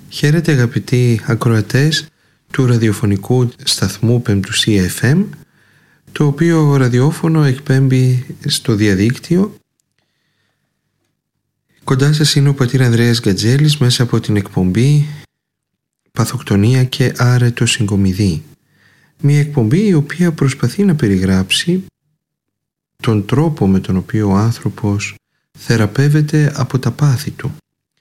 Χαίρετε αγαπητοί ακροατές του ραδιοφωνικού σταθμού Πεμπτουσία FM, το οποίο ραδιόφωνο εκπέμπει στο διαδίκτυο. Κοντά σας είναι ο πατήρ Ανδρέας Γκατζέλης μέσα από την εκπομπή Παθοκτονία και άρετο συγκομιδή. Μια εκπομπή η οποία προσπαθεί να περιγράψει τον τρόπο με τον οποίο ο άνθρωπος θεραπεύεται από τα πάθη του.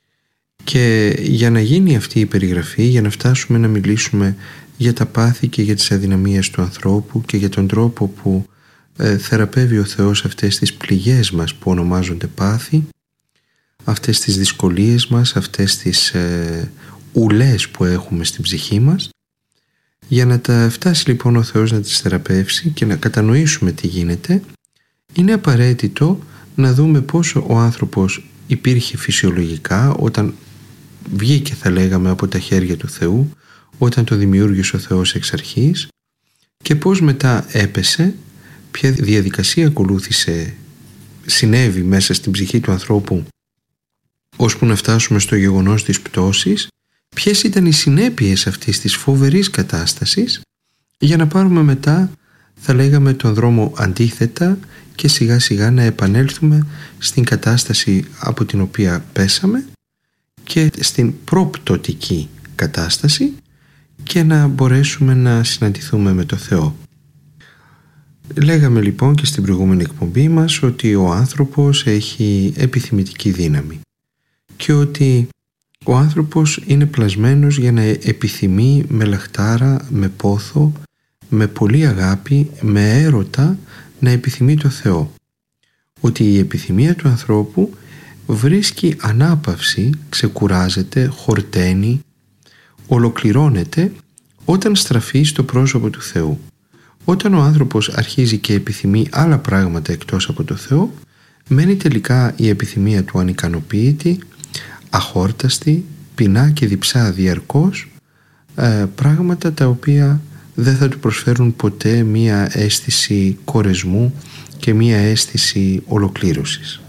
Και για να γίνει αυτή η περιγραφή, για να φτάσουμε να μιλήσουμε για τα πάθη και για τις αδυναμίες του ανθρώπου και για τον τρόπο που θεραπεύει ο Θεός αυτές τις πληγές μας που ονομάζονται πάθη, αυτές τις δυσκολίες μας, αυτές τις ουλές που έχουμε στην ψυχή μας, για να τα φτάσει λοιπόν ο Θεός να τις θεραπεύσει και να κατανοήσουμε τι γίνεται, είναι απαραίτητο να δούμε πόσο ο άνθρωπος υπήρχε φυσιολογικά όταν βγήκε, θα λέγαμε, από τα χέρια του Θεού, όταν το δημιούργησε ο Θεός εξ αρχής, και πώς μετά έπεσε, ποια διαδικασία ακολούθησε, συνέβη μέσα στην ψυχή του ανθρώπου ώσπου να φτάσουμε στο γεγονός της πτώσης, ποιες ήταν οι συνέπειες αυτής της φοβερής κατάστασης, για να πάρουμε μετά, θα λέγαμε, τον δρόμο αντίθετα και σιγά σιγά να επανέλθουμε στην κατάσταση από την οποία πέσαμε και στην προπτωτική κατάσταση και να μπορέσουμε να συναντηθούμε με το Θεό. Λέγαμε λοιπόν και στην προηγούμενη εκπομπή μας ότι ο άνθρωπος έχει επιθυμητική δύναμη και ότι ο άνθρωπος είναι πλασμένος για να επιθυμεί με λαχτάρα, με πόθο, με πολλή αγάπη, με έρωτα να επιθυμεί το Θεό. Ότι η επιθυμία του ανθρώπου βρίσκει ανάπαυση, ξεκουράζεται, χορταίνει, ολοκληρώνεται όταν στραφεί στο πρόσωπο του Θεού. Όταν ο άνθρωπος αρχίζει και επιθυμεί άλλα πράγματα εκτός από το Θεό, μένει τελικά η επιθυμία του ανικανοποίητη, αχόρταστη, πεινά και διψά διαρκώς πράγματα τα οποία δεν θα του προσφέρουν ποτέ μία αίσθηση κορεσμού και μία αίσθηση ολοκλήρωσης.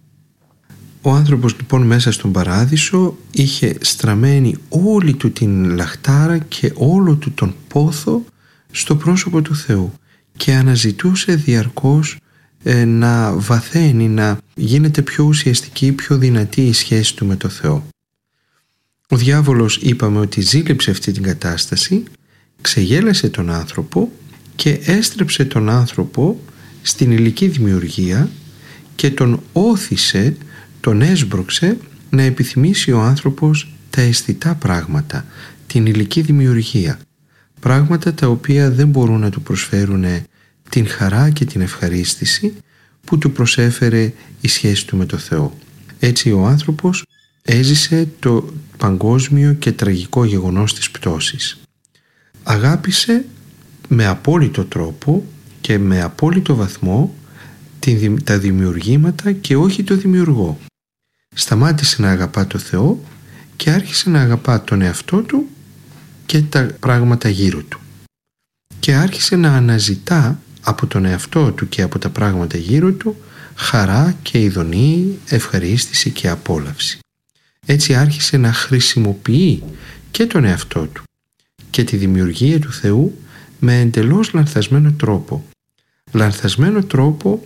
Ο άνθρωπος λοιπόν μέσα στον παράδεισο είχε στραμμένη όλη του την λαχτάρα και όλο του τον πόθο στο πρόσωπο του Θεού και αναζητούσε διαρκώς να βαθαίνει, να γίνεται πιο ουσιαστική, πιο δυνατή η σχέση του με το Θεό. Ο διάβολος, είπαμε, ότι ζήλεψε αυτή την κατάσταση, ξεγέλασε τον άνθρωπο και έστρεψε τον άνθρωπο στην υλική δημιουργία και τον όθησε, τον έσπρωξε να επιθυμήσει ο άνθρωπος τα αισθητά πράγματα, την υλική δημιουργία, πράγματα τα οποία δεν μπορούν να του προσφέρουν την χαρά και την ευχαρίστηση που του προσέφερε η σχέση του με το Θεό. Έτσι ο άνθρωπος έζησε το παγκόσμιο και τραγικό γεγονός της πτώσης. Αγάπησε με απόλυτο τρόπο και με απόλυτο βαθμό τα δημιουργήματα και όχι το δημιουργό. Σταμάτησε να αγαπά το Θεό και άρχισε να αγαπά τον εαυτό του και τα πράγματα γύρω του. Και άρχισε να αναζητά από τον εαυτό του και από τα πράγματα γύρω του χαρά και ειδονή, ευχαρίστηση και απόλαυση. Έτσι άρχισε να χρησιμοποιεί και τον εαυτό του και τη δημιουργία του Θεού με εντελώς λανθασμένο τρόπο. Λανθασμένο τρόπο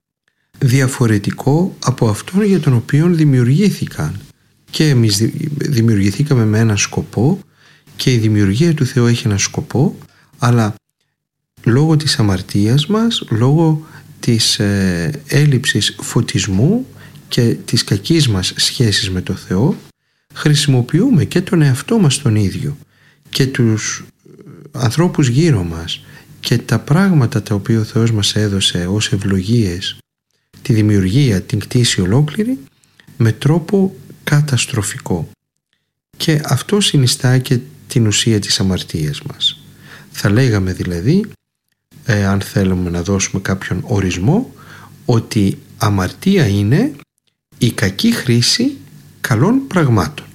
διαφορετικό από αυτόν για τον οποίο δημιουργήθηκαν. Και εμείς δημιουργηθήκαμε με έναν σκοπό και η δημιουργία του Θεού έχει έναν σκοπό, αλλά λόγω της αμαρτίας μας, λόγω της έλλειψης φωτισμού και της κακής μας σχέσης με το Θεό, χρησιμοποιούμε και τον εαυτό μας τον ίδιο και τους ανθρώπους γύρω μας και τα πράγματα τα οποία ο Θεός μας έδωσε ως ευλογίες, τη δημιουργία, την κτήση ολόκληρη, με τρόπο καταστροφικό. Και αυτό συνιστά και την ουσία της αμαρτίας μας. Θα λέγαμε δηλαδή, αν θέλουμε να δώσουμε κάποιον ορισμό, ότι αμαρτία είναι η κακή χρήση καλών πραγμάτων.